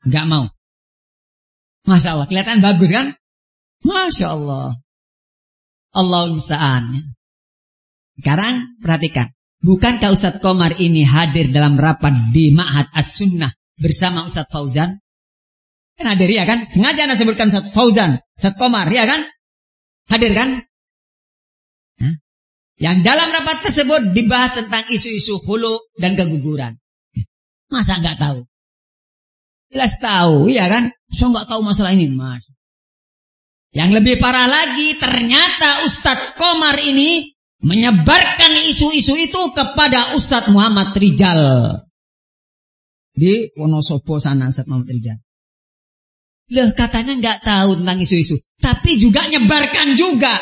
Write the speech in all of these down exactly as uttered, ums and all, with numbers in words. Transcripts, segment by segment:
Enggak mau. Masya Allah, kelihatan bagus kan? Masya Allah. Allahul musta'an. Sekarang perhatikan. Bukankah Ustadz Komar ini hadir dalam rapat di Ma'had As-Sunnah bersama Ustadz Fauzan? Kan hadir ya kan? Sengaja anda sebutkan Ustadz Fauzan, Ustadz Komar, ya kan? Hadir kan? Hah? Yang dalam rapat tersebut dibahas tentang isu-isu hulu dan keguguran. Masa enggak tahu? Jelas tahu, ya kan? Saya enggak tahu masalah ini, Mas. Yang lebih parah lagi, ternyata Ustadz Komar ini menyebarkan isu-isu itu kepada Ustadz Muhammad Rijal di Wonosobo sana. Ustadz Muhammad Rijal, loh katanya nggak tahu tentang isu-isu, tapi juga nyebarkan juga.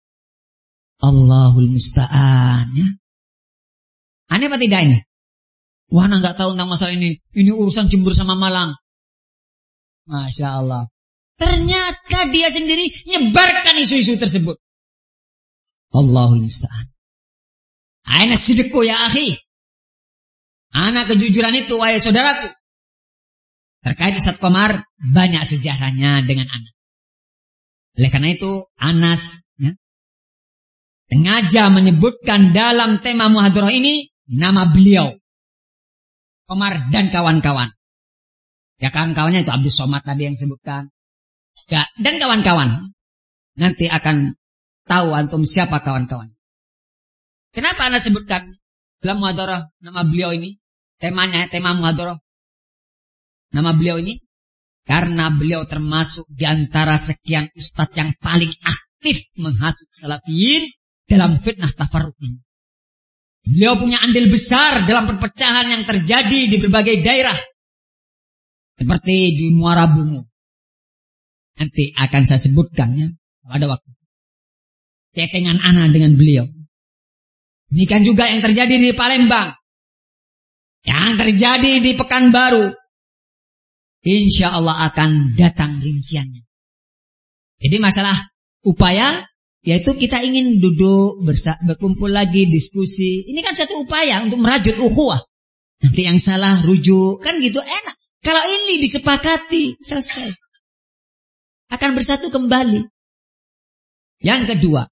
Allahul musta'an, ya. Aneh apa tidak ini? Wah, anak nggak tahu tentang masalah ini. Ini urusan Jember sama Malang. Masya Allah. Ternyata dia sendiri nyebarkan isu-isu tersebut. Allahul musta'an. Aina sidqu ya akhi. Anak kejujuran itu, wahai saudaraku. Terkait Ustadz Komar, banyak sejarahnya dengan anak. Oleh karena itu, Anas ya, sengaja menyebutkan dalam tema muhadarah ini nama beliau, Komar dan kawan-kawan. Ya kawan-kawannya itu Abdus Somad tadi yang sebutkan. Ya, dan kawan-kawan. Nanti akan tahu antum siapa kawan-kawan. Kenapa Anda sebutkan dalam muhadarah nama beliau ini? Temanya, tema muhadarah. Nama beliau ini karena beliau termasuk di antara sekian ustadz yang paling aktif menghasut salafiyin dalam fitnah tafarruq ini. Beliau punya andil besar dalam perpecahan yang terjadi di berbagai daerah. Seperti di Muara Bungu. Nanti akan saya sebutkannya pada waktu cetengan ana dengan beliau. Demikian juga yang terjadi di Palembang, yang terjadi di Pekanbaru. Insya Allah akan datang rinciannya. Jadi masalah upaya, yaitu kita ingin duduk bersa- berkumpul lagi, diskusi. Ini kan satu upaya untuk merajut ukhuwah. Nanti yang salah rujuk, kan gitu enak. Kalau ini disepakati, selesai. Akan bersatu kembali. Yang kedua,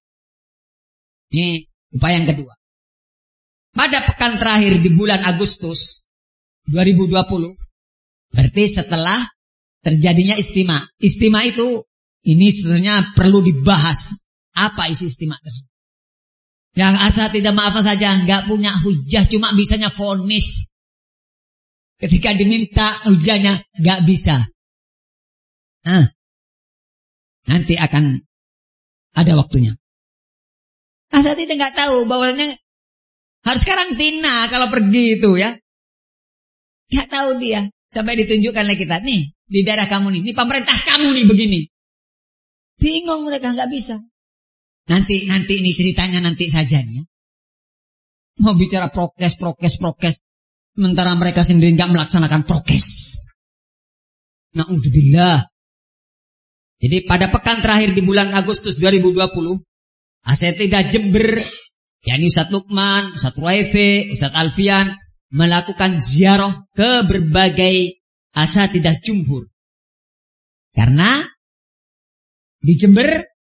ini upaya yang kedua. Pada pekan terakhir di bulan Agustus dua ribu dua puluh, berarti setelah terjadinya istima. Istima itu, ini sebenarnya perlu dibahas. Apa isi istima tersebut? Yang asal tidak maaf saja, nggak punya hujah, cuma bisanya vonis. Ketika diminta hujahnya, nggak bisa. Nah, nanti akan ada waktunya. Asal tidak nggak tahu bahwanya harus karantina kalau pergi itu ya. Nggak tahu dia. Sampai ditunjukkan oleh kita. Nih, di daerah kamu nih. Ini pemerintah kamu nih begini. Bingung mereka, nggak bisa. Nanti, nanti ini ceritanya nanti saja nih ya. Mau bicara prokes, prokes, prokes. Sementara mereka sendiri nggak melaksanakan prokes. Na'udzubillah. Jadi pada pekan terakhir di bulan Agustus dua ribu dua puluh, Asatidah Jember, yakni Ustadz Lukman, Ustadz Ruaife, Ustadz Alfian, melakukan ziarah ke berbagai asatidah jumhur. Karena di Jember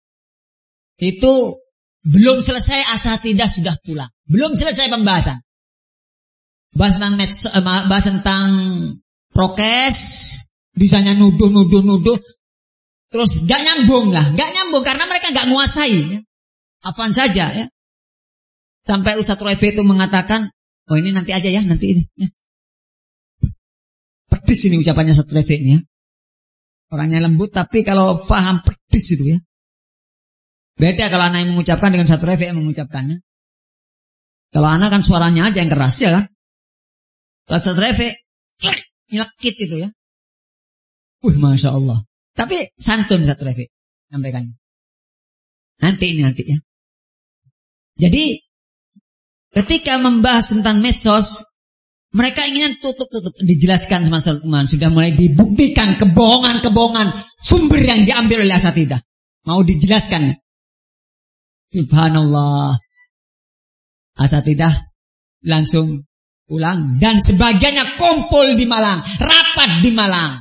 itu belum selesai asatidah sudah pulang. Belum selesai pembahasan. Bahas tentang, medso, bahas tentang prokes, bisanya nuduh-nuduh-nuduh. Terus gak nyambung lah. Gak nyambung karena mereka gak menguasai. Ya. Afan saja ya. Sampai Ustadz Ruaife itu mengatakan, oh ini nanti aja ya, nanti ini. Ya. Pedis ini ucapannya Ustadz Ruaife ini ya. Orangnya lembut tapi kalau paham pedis itu ya. Beda kalau anak yang mengucapkan dengan Ustadz Ruaife yang mengucapkannya. Kalau anak kan suaranya aja yang keras ya kan. Kalau Ustadz Ruaife, nyelekit itu ya. Wih, Masya Allah. Tapi santun Ustadz Ruaife sampaikannya. Nanti ini nanti ya. Jadi ketika membahas tentang medsos, mereka inginnya tutup-tutup, dijelaskan sama teman, sudah mulai dibuktikan kebohongan-kebohongan sumber yang diambil oleh asatidah. Mau dijelaskan. Subhanallah. Asatidah langsung pulang dan sebagainya kumpul di Malang, rapat di Malang.